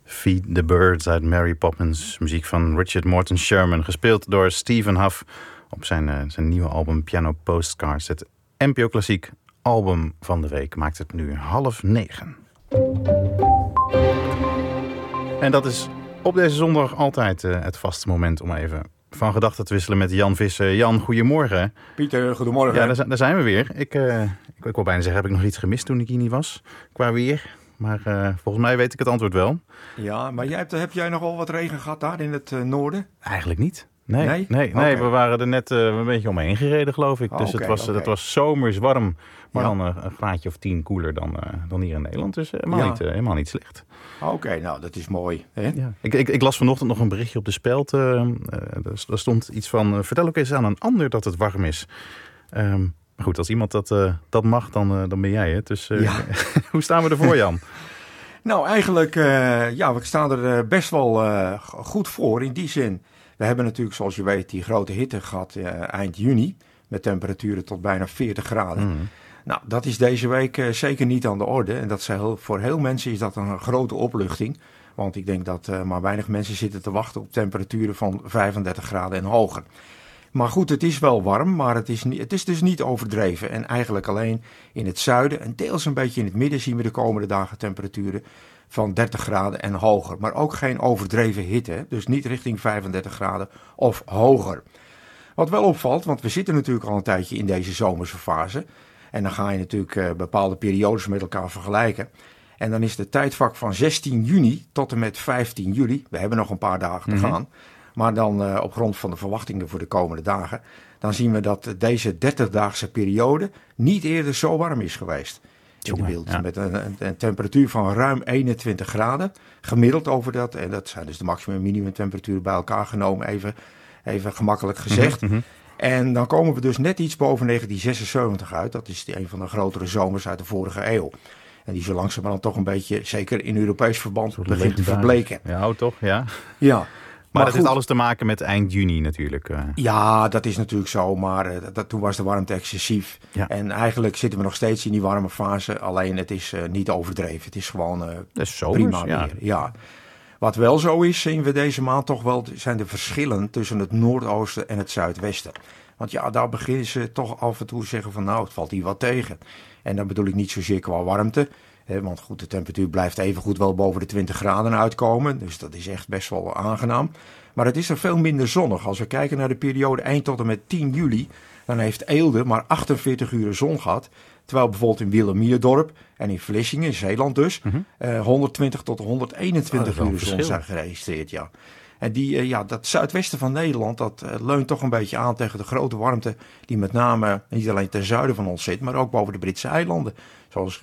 Feed the Birds uit Mary Poppins. Muziek van Richard Morton Sherman. Gespeeld door Stephen Huff op zijn nieuwe album Piano Postcards. Het NPO Klassiek album van de week maakt het nu 8:30. En dat is op deze zondag altijd het vaste moment om even van gedachten te wisselen met Jan Visser. Jan, goedemorgen. Pieter, goedemorgen. Ja, daar zijn we weer. Ik wil bijna zeggen, heb ik nog iets gemist toen ik hier niet was qua weer? Maar volgens mij weet ik het antwoord wel. Ja, maar heb jij nogal wat regen gehad daar in het noorden? Eigenlijk niet. Nee, Okay. We waren er net een beetje omheen gereden, geloof ik. Dus het was zomers warm, maar dan een graadje of 10 koeler dan hier in Nederland. Dus helemaal niet slecht. Oké, nou dat is mooi. Hè? Ja. Ik las vanochtend nog een berichtje op de Speld. Daar stond iets van, vertel ook eens aan een ander dat het warm is. Maar goed, als iemand dat mag, dan ben jij het. Dus hoe staan we ervoor, Jan? Nou, eigenlijk, we staan er best wel goed voor in die zin. We hebben natuurlijk, zoals je weet, die grote hitte gehad eind juni. Met temperaturen tot bijna 40 graden. Mm. Nou, dat is deze week zeker niet aan de orde. En dat is voor heel mensen is dat een grote opluchting. Want ik denk dat maar weinig mensen zitten te wachten op temperaturen van 35 graden en hoger. Maar goed, het is wel warm, maar het is dus niet overdreven. En eigenlijk alleen in het zuiden en deels een beetje in het midden zien we de komende dagen temperaturen van 30 graden en hoger. Maar ook geen overdreven hitte, dus niet richting 35 graden of hoger. Wat wel opvalt, want we zitten natuurlijk al een tijdje in deze zomerse fase. En dan ga je natuurlijk bepaalde periodes met elkaar vergelijken. En dan is de tijdvak van 16 juni tot en met 15 juli, we hebben nog een paar dagen te gaan. Maar dan op grond van de verwachtingen voor de komende dagen, dan zien we dat deze 30-daagse periode niet eerder zo warm is geweest. Met een temperatuur van ruim 21 graden, gemiddeld over dat. En dat zijn dus de maximum- en minimumtemperaturen bij elkaar genomen, even gemakkelijk gezegd. Mm-hmm. En dan komen we dus net iets boven 1976 uit. Dat is een van de grotere zomers uit de vorige eeuw. En die zo langzamerhand toch een beetje, zeker in Europees verband, begint te verbleken. Ja, toch? Ja. Ja. Maar dat heeft alles te maken met eind juni natuurlijk. Ja, dat is natuurlijk zo, maar toen was de warmte excessief. Ja. En eigenlijk zitten we nog steeds in die warme fase, alleen het is niet overdreven. Het is gewoon prima weer. Ja. Wat wel zo is, zien we deze maand toch wel, zijn de verschillen tussen het noordoosten en het zuidwesten. Want ja, daar beginnen ze toch af en toe te zeggen van nou, het valt hier wat tegen. En dan bedoel ik niet zozeer qua warmte. Want goed, de temperatuur blijft evengoed wel boven de 20 graden uitkomen. Dus dat is echt best wel aangenaam. Maar het is er veel minder zonnig. Als we kijken naar de periode eind tot en met 10 juli... dan heeft Eelde maar 48 uur zon gehad. Terwijl bijvoorbeeld in Wilhelmiadorp en in Vlissingen, in Zeeland dus... 120 tot 121 uur zon zijn geregistreerd, ja. En dat zuidwesten van Nederland, dat leunt toch een beetje aan tegen de grote warmte... die met name niet alleen ten zuiden van ons zit, maar ook boven de Britse eilanden. Zoals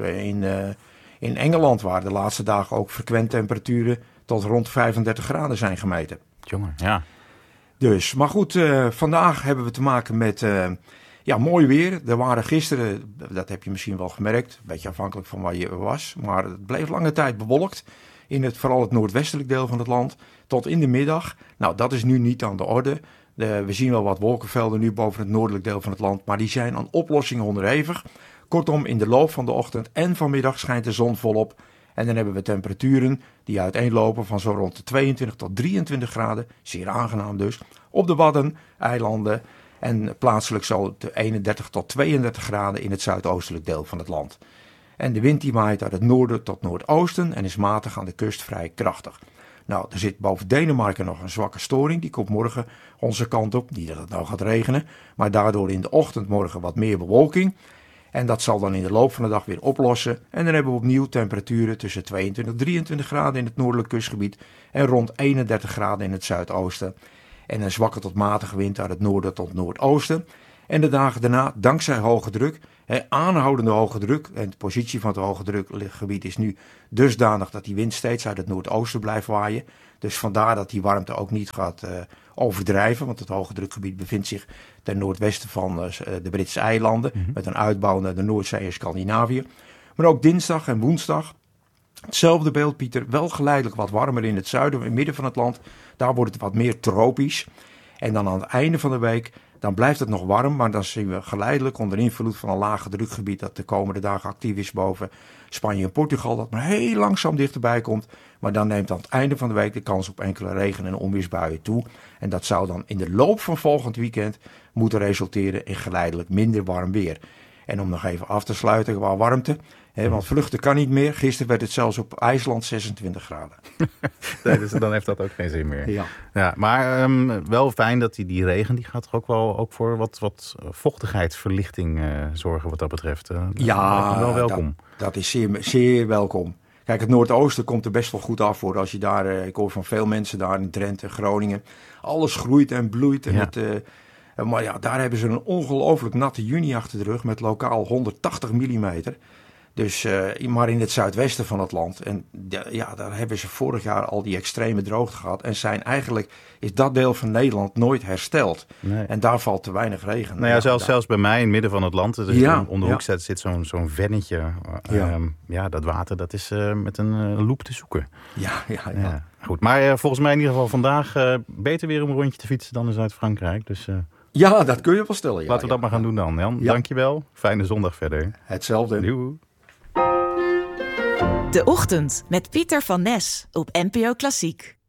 in Engeland, waar de laatste dagen ook frequent temperaturen tot rond 35 graden zijn gemeten. Jongen, ja. Dus, maar goed, vandaag hebben we te maken met mooi weer. Er waren gisteren, dat heb je misschien wel gemerkt, een beetje afhankelijk van waar je was... maar het bleef lange tijd bewolkt in vooral het noordwestelijk deel van het land... tot in de middag. Nou, dat is nu niet aan de orde. We zien wel wat wolkenvelden nu boven het noordelijk deel van het land... maar die zijn aan oplossingen onderhevig. Kortom, in de loop van de ochtend en vanmiddag schijnt de zon volop. En dan hebben we temperaturen die uiteenlopen van zo rond de 22 tot 23 graden. Zeer aangenaam dus. Op de Wadden, eilanden en plaatselijk zo de 31 tot 32 graden in het zuidoostelijk deel van het land. En de wind die waait uit het noorden tot noordoosten en is matig aan de kust vrij krachtig. Nou, er zit boven Denemarken nog een zwakke storing. Die komt morgen onze kant op. Niet dat het nou gaat regenen, maar daardoor in de ochtend morgen wat meer bewolking. En dat zal dan in de loop van de dag weer oplossen. En dan hebben we opnieuw temperaturen tussen 22 en 23 graden in het noordelijk kustgebied. En rond 31 graden in het zuidoosten. En een zwakke tot matige wind uit het noorden tot noordoosten. En de dagen daarna, dankzij hoge druk, aanhoudende hoge druk. En de positie van het hoge drukgebied is nu dusdanig dat die wind steeds uit het noordoosten blijft waaien. Dus vandaar dat die warmte ook niet gaat overdrijven. Want het hoge drukgebied bevindt zich ten noordwesten van de Britse eilanden. Met een uitbouw naar de Noordzee en Scandinavië. Maar ook dinsdag en woensdag. Hetzelfde beeld, Pieter. Wel geleidelijk wat warmer in het zuiden en midden van het land. Daar wordt het wat meer tropisch. En dan aan het einde van de week, Dan blijft het nog warm, maar dan zien we geleidelijk onder invloed van een lage drukgebied dat de komende dagen actief is boven Spanje en Portugal, dat maar heel langzaam dichterbij komt. Maar dan neemt aan het einde van de week de kans op enkele regen- en onweersbuien toe. En dat zou dan in de loop van volgend weekend moeten resulteren in geleidelijk minder warm weer. En om nog even af te sluiten qua warmte, want vluchten kan niet meer. Gisteren werd het zelfs op IJsland 26 graden. Nee, dus dan heeft dat ook geen zin meer. Ja, maar wel fijn dat die regen, die gaat toch ook wel ook voor wat vochtigheidsverlichting zorgen wat dat betreft. Ja, wel welkom. Dat is zeer, zeer welkom. Kijk, het Noordoosten komt er best wel goed af voor. Als je daar, ik hoor van veel mensen daar in Drenthe, Groningen, alles groeit en bloeit. En maar ja, daar hebben ze een ongelooflijk natte juni achter de rug met lokaal 180 millimeter. Dus, maar in het zuidwesten van het land. En daar hebben ze vorig jaar al die extreme droogte gehad. En is dat deel van Nederland nooit hersteld. Nee. En daar valt te weinig regen. Nou ja, zelfs bij mij in het midden van het land. Om de hoek zit zo'n vennetje. Dat water, dat is met een loep te zoeken. Ja. Goed, maar volgens mij in ieder geval vandaag beter weer om een rondje te fietsen dan in Zuid-Frankrijk. Dus... ja, dat kun je wel stellen. Laten we dat maar gaan doen dan, Jan. Dankjewel. Fijne zondag verder. Hetzelfde. Doei. De Ochtend met Pieter van Nes op NPO Klassiek.